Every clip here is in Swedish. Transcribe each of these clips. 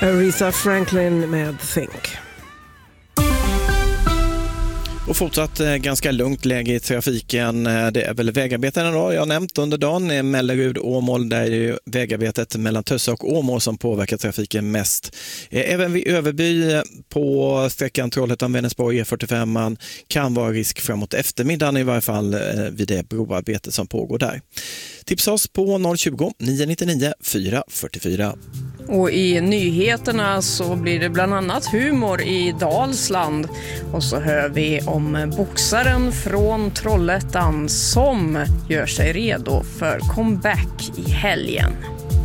Aretha Franklin med Think. Och fortsatt ganska lugnt läge i trafiken. Det är väl vägarbeten idag. Jag har nämnt under dagen Mellerud Åmål, där är ju vägarbetet mellan Tösse och Åmål som påverkar trafiken mest. Även vid Överby på sträckan Trollhättan-Vänersborg E45 kan vara risk framåt eftermiddagen, i varje fall vid det broarbete som pågår där. Tipsa oss på 020 999 444. Och i nyheterna så blir det bland annat humor i Dalsland. Och så hör vi om boxaren från Trollhättan som gör sig redo för comeback i helgen.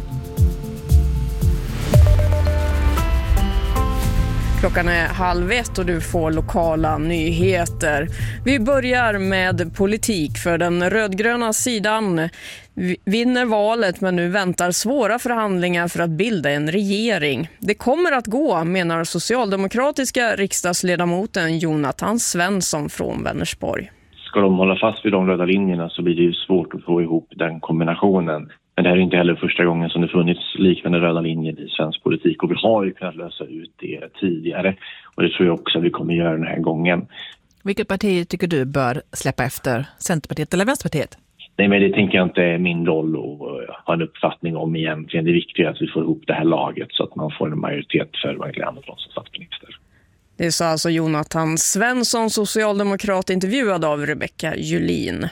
Klockan är 12:30 och du får lokala nyheter. Vi börjar med politik, för den rödgröna sidan vinner valet, men nu väntar svåra förhandlingar för att bilda en regering. Det kommer att gå, menar socialdemokratiska riksdagsledamoten Jonathan Svensson från Vänersborg. Ska de hålla fast vid de röda linjerna så blir det ju svårt att få ihop den kombinationen. Men det här är inte heller första gången som det funnits liknande röda linjer i svensk politik. Och vi har ju kunnat lösa ut det tidigare. Och det tror jag också att vi kommer göra den här gången. Vilket parti tycker du bör släppa efter? Centerpartiet eller Vänsterpartiet? Nej, men det tänker jag inte är min roll att ha en uppfattning om egentligen. Det viktiga är att vi får ihop det här laget så att man får en majoritet för Magdalena Andersson som statsminister. Det sa alltså Jonathan Svensson, socialdemokrat, intervjuad av Rebecca Julin.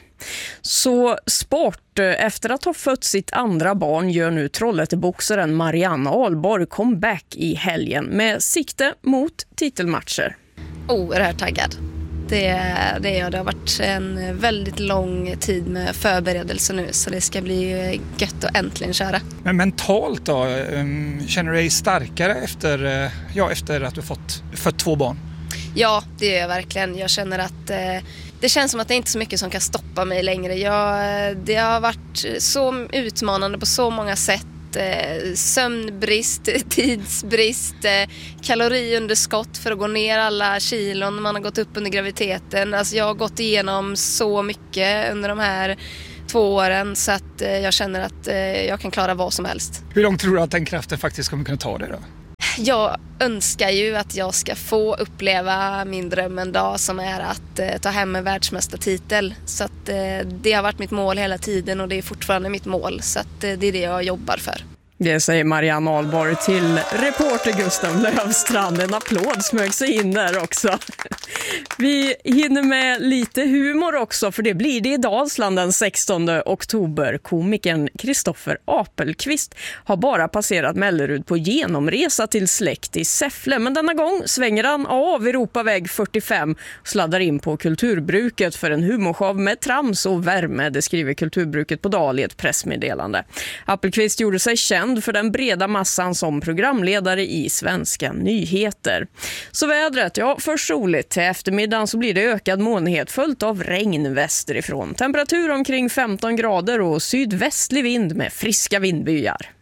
Så sport. Efter att ha fött sitt andra barn gör nu Trollhätteboxaren Marianne Ahlborg comeback i helgen med sikte mot titelmatcher. Oerhört taggad. Det har varit en väldigt lång tid med förberedelse nu, så det ska bli gött att äntligen köra. Men mentalt då, känner du dig starkare efter att du fått 2 barn? Ja, det gör jag verkligen. Jag känner att det känns som att det inte är så mycket som kan stoppa mig längre. Det har varit så utmanande på så många sätt. Sömnbrist, tidsbrist, kaloriunderskott för att gå ner alla kilon man har gått upp under graviditeten. Alltså jag har gått igenom så mycket under de här 2 åren så att jag känner att jag kan klara vad som helst. Hur långt tror du att den kraften faktiskt kommer kunna ta dig då? Jag önskar ju att jag ska få uppleva min dröm en dag, som är att ta hem en världsmästartitel. Så att det har varit mitt mål hela tiden och det är fortfarande mitt mål. Så att det är det jag jobbar för. Det säger Marianne Ahlborg till reporter Gustav Löfstrand. En applåd smög sig in där också. Vi hinner med lite humor också, för det blir det i Dalsland den 16 oktober. Komikern Kristoffer Apelqvist har bara passerat Mellerud på genomresa till släkt i Säffle. Men denna gång svänger han av Europaväg 45 och sladdar in på Kulturbruket för en humorshow med trams och värme. Det skriver Kulturbruket på Dal i ett pressmeddelande. Apelqvist gjorde sig känd för den breda massan som programledare i Svenska nyheter. Så vädret, ja, först soligt. Till eftermiddagen så blir det ökad molnighet följt av regn västerifrån. Temperatur omkring 15 grader och sydvästlig vind med friska vindbyar.